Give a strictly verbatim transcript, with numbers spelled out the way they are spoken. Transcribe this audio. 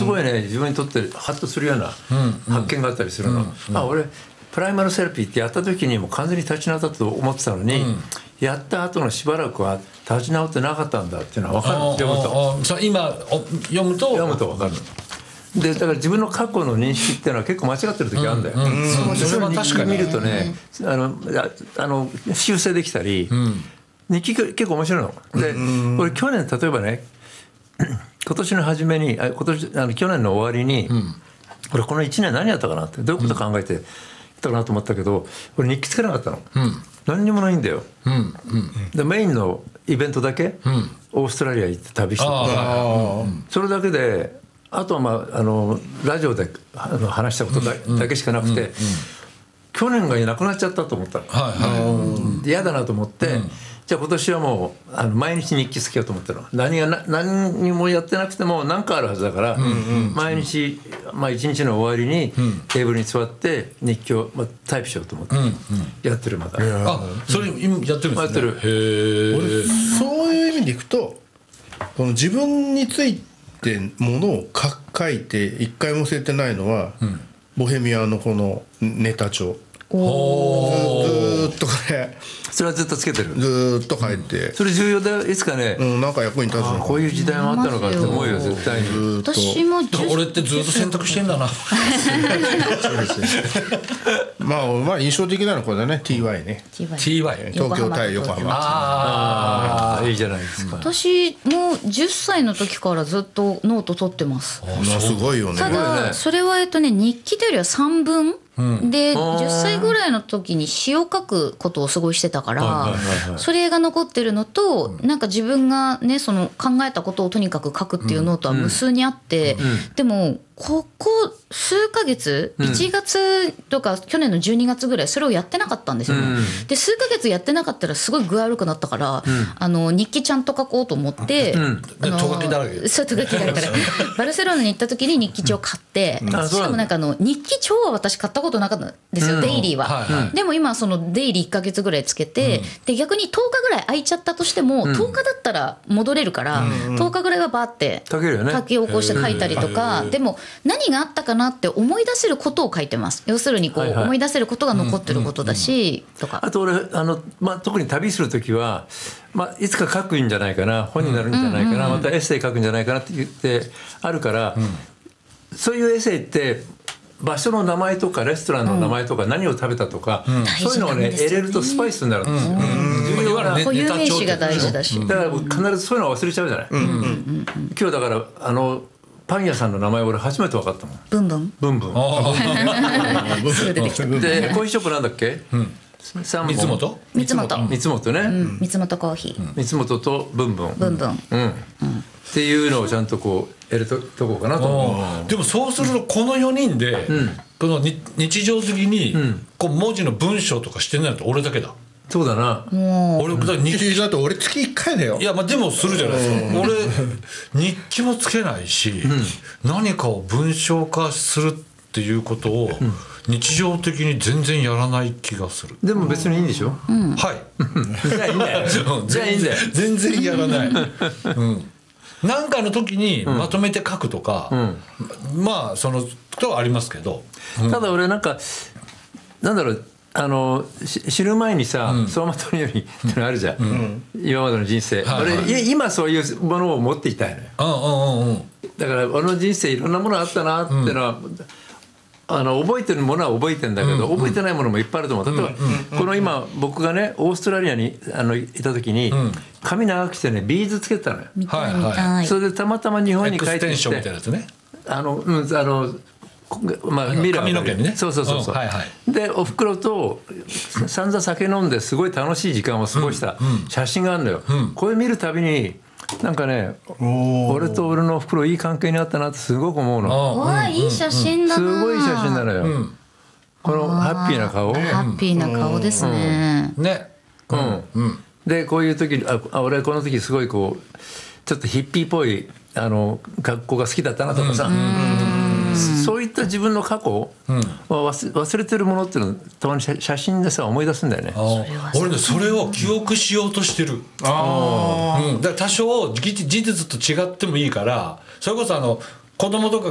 すごいね自分にとってハッとするような発見があったりするの、うんうん、あ俺プライマルセラピーってやった時にもう完全に立ち直ったと思ってたのに、うん、やった後のしばらくは立ち直ってなかったんだっていうのは分かるって読むとそう今読むと読むと分かるでだから自分の過去の認識っていうのは結構間違ってる時あるんだよ、うんうんうん、それは確かに見るとね、うん、あのあの修正できたり、うん、日記結構面白いので、うん、俺去年例えばね今年の初めにあ今年あの去年の終わりに、うん、俺このいちねん何やったかなってどういうこと考えてたかなと思ったけど俺日記つけなかったの、うん、何にもないんだよ、うんうん、でメインのイベントだけ、うん、オーストラリア行って旅しててそれだけであとは、まあ、あのラジオであの話したこと だ,、うん、だけしかなくて、うんうん、去年がいなくなっちゃったと思ったの、はいはい、嫌だなと思って、うん、じゃあ今年はもうあの毎日日記つけようと思ってるの何がな何にもやってなくても何かあるはずだから、うんうん、毎日、まあ、一日の終わりにテーブルに座って日記を、まあ、タイプしようと思ってやってるまだ、うんうん、 あそれ今やってるんですねやってるへ俺そういう意味でいくとこの自分についてでものを書いて一回も忘れてないのは、うん、ボヘミアのこのネタ帳おずーっとこれそれはずっとつけてるずーっと書いて、 うん、それ重要だいつかね、 うん、なんか役に立つのこういう時代もあったのかって思うよ絶対にずっと私も俺ってずっと選択してんだなそうですねまあ、まあ印象的なのはこれだね ティーワイ ねティーワイ東京対横浜ああいいじゃないですか私もじゅっさいの時からずっとノート取ってますあすごいよねただそれはえっとね日記というよりはさんぶんうん、でじゅっさいぐらいの時に詩を書くことをすごいしてたから、はいはいはいはい、それが残ってるのとなんか自分がねその考えたことをとにかく書くっていうノートは無数にあって、うんうん、でもここ数ヶ月、うん、いちがつとか去年のじゅうにがつぐらいそれをやってなかったんですよ、うん、で数ヶ月やってなかったらすごい具合悪くなったから、うん、あの日記ちゃんと書こうと思って、うん、 あのト書きだらけそうト書きだらけバルセロナに行った時に日記帳を買って、うん、しかもなんかあの日記帳は私買ったことなかったんですよ、うん、デイリーは、はいはい、でも今そのデイリーいっかげつぐらいつけて、うん、で逆にとおかぐらい空いちゃったとしても、うん、とおかだったら戻れるから、うん、とおかぐらいはバーって書き起こして書いたりとか、でも何があったかなって思い出せることを書いてます。要するにこう、はいはい、思い出せることが残ってることだし、うんうんうん、とかあと俺あの、まあ、特に旅するときは、まあ、いつか書くんじゃないかな本になるんじゃないかな、うんうんうん、またエッセイ書くんじゃないかなって言ってあるから、うん、そういうエッセイって場所の名前とかレストランの名前とか何を食べたとか、うん、そういうのをね得れるとスパイスになるんですよ、 重要な固有名詞が大事だし、 だから必ずそういうのを忘れちゃうじゃない、うんうんうん、今日だからあのパン屋さんの名前俺初めて分かったもんブンブンブンブンすぐ出てきたでコーヒーショップなんだっけ、うん、 三本三本三本三本ね、うん、 三本コーヒー三本とブンブンブンブン、 うんうん、っていうのをちゃんとこうやるととこうかなと思う。 でもそうするとこのよにんで、うん、この日常的にこう文字の文章とかしてないと俺だけだ。 そうだな。 俺だ日記だと俺月いっかいだよ。 いやまあでもするじゃないですか。俺日記もつけないし、うん、何かを文章化するっていうことを日常的に全然やらない気がする。 でも別にいいんでしょ。 うん、はい。 じゃあいいんだよ。じゃあいいんだよ。 全然やらない。うんなんかの時にまとめて書くとか、うん、まあそのことはありますけど、 うん、ただ俺なんかなんだろうあの死ぬ前にさ、うん、走馬灯のようにってのあるじゃん、うん、今までの人生、はいはい、俺今そういうものを持っていたいのよ、うんうんうん、だから俺の人生いろんなものあったなっていうのは、うんあの覚えてるものは覚えてるんだけど、うんうん、覚えてないものもいっぱいあると思う。例えば、うんうんうん、この今僕がねオーストラリアにあのいた時に、うん、髪長くしてねビーズつけてたのよ、 はいはい、 それでたまたま日本に帰ってきてエクステンションみたいなやつねあの、うん、あのまあ、ミラー髪の毛にねそうそうそうそう、うんはいはい、でおふくろと散々酒飲んですごい楽しい時間を過ごした写真があるのよ、うんうん、これ見るたびになんかね俺と俺のおふくろいい関係にあったなってすごく思うの。 わあいい写真だな、 すごい写真なのよ、うん、このハッピーな顔ハッピーな顔ですね、 うん、ね、うんうん、でこういう時あ俺この時すごいこうちょっとヒッピーっぽいあの格好が好きだったなとかさ、うんそういった自分の過去を忘 れ, 忘れてるものっていうのをたまに写真でさ思い出すんだよね。 俺ねそれを記憶しようとしてる。あ、うん、だから多少事実と違ってもいいからそれこそあの子供とか